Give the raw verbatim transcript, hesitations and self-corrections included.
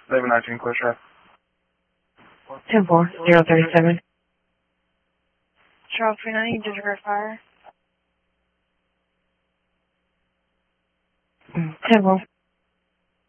eleven nineteen, close drive. ten four, zero thirty-seven. Charles three ninety, disregard fire. ten four.